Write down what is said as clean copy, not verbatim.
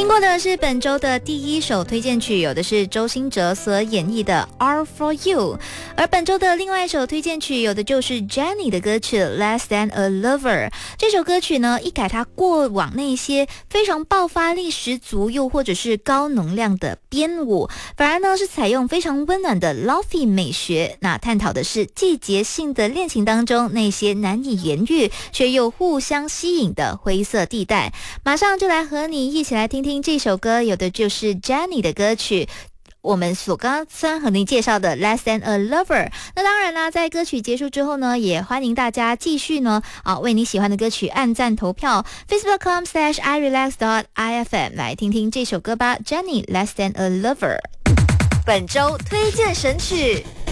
过的是本周的第一首推荐曲，有的是周兴哲所演绎的 All For You， 而本周的另外一首推荐曲有的就是 Jennie 的歌曲 Less Than A Lover。 这首歌曲呢，一改它过往那些非常爆发力十足又或者是高能量的编舞，反而呢是采用非常温暖的 Lofi 美学，那探讨的是季节性的恋情当中那些难以言喻却又互相吸引的灰色地带。马上就来和你一起来听听这首歌，有的就是 Jennie 的歌曲，我们刚刚和您介绍的 Less Than A Lover。 那当然啦，在歌曲结束之后呢，也欢迎大家继续呢为你喜欢的歌曲按赞投票 facebook.com/irelax.ifm 来听听这首歌吧， Jennie Less Than A Lover。 本周推荐神曲